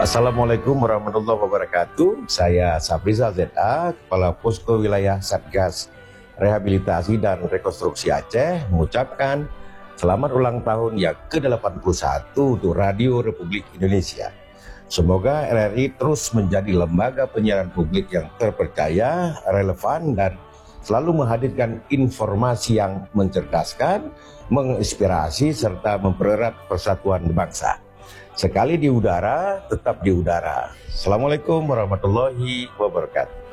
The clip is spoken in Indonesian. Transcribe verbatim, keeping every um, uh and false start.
Assalamualaikum warahmatullahi wabarakatuh. Saya Safrizal Z A, Kepala Posko Wilayah Satgas Rehabilitasi dan Rekonstruksi Aceh, mengucapkan selamat ulang tahun yang ke delapan puluh satu untuk Radio Republik Indonesia. Semoga R R I terus menjadi lembaga penyiaran publik yang terpercaya, relevan, dan selalu menghadirkan informasi yang mencerdaskan, menginspirasi, serta mempererat persatuan bangsa. Sekali di udara, tetap di udara. Assalamualaikum warahmatullahi wabarakatuh.